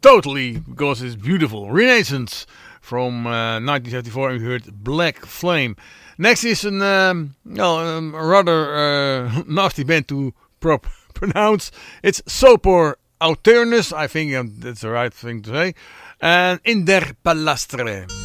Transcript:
totally, because it's beautiful. Renaissance from 1974, and we heard Black Flame. Next is a rather nasty band to pronounce. It's Sopor Auternus, I think that's the right thing to say, and In der Palastre.